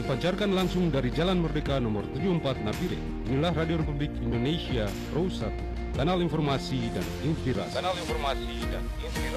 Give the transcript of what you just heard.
Dipancarkan langsung dari Jalan Merdeka nomor 74 Napire. Inilah Radio Republik Indonesia Pro 1, kanal informasi dan inspirasi.